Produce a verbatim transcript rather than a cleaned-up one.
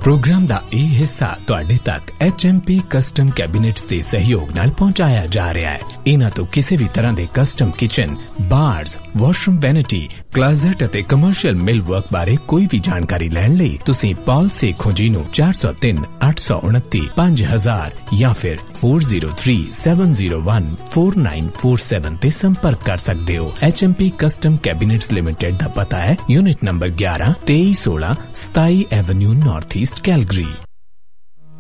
Programme दा ਇਹ ਹਿੱਸਾ ਤੁਹਾਡੇ ਤੱਕ H M P ਕਸਟਮ ਕੈਬਿਨੇਟਸ ਦੇ ਸਹਿਯੋਗ ਨਾਲ ਪਹੁੰਚਾਇਆ ਜਾ ਰਿਹਾ ਹੈ। ਇਹਨਾਂ ਤੋਂ ਕਿਸੇ ਵੀ ਤਰ੍ਹਾਂ ਦੇ ਕਸਟਮ ਕਿਚਨ, ਬਾਰਸ, ਵਾਸ਼ਰੂਮ ਵੈਨਿਟੀ, ਕਲੋਜ਼ਟ ਅਤੇ ਕਮਰਸ਼ੀਅਲ ਮਿਲ ਵਰਕ ਬਾਰੇ ਕੋਈ ਵੀ ਜਾਣਕਾਰੀ ਲੈਣ ਲਈ ਤੁਸੀਂ ਪਾਲ ਸੇਖੋਂ ਜੀ ਨੂੰ ਚਾਰ ਸੌ ਤਿੰਨ ਅੱਠ ਸੌ ਉਨੱਤੀ ਪੰਜ ਹਜ਼ਾਰ ਜਾਂ ਫਿਰ ਚਾਰ ਜ਼ੀਰੋ ਤਿੰਨ ਸੱਤ ਜ਼ੀਰੋ ਇੱਕ ਚਾਰ ਨੌ ਚਾਰ ਸੱਤ ਤੇ ਸੰਪਰਕ ਕਰ ਸਕਦੇ ਹੋ। H M P custom ਕੈਬਿਨੇਟਸ limited ਦਾ ਪਤਾ ਹੈ ਯੂਨਿਟ ਨੰਬਰ ਗਿਆਰਾਂ ਤੇਈ ਸੋਲਾਂ ਸਤਾਈ ਐਵੇਨਿਊ ਨਾਰਥ ਈਸਟ ਕੈਲਗਰੀ।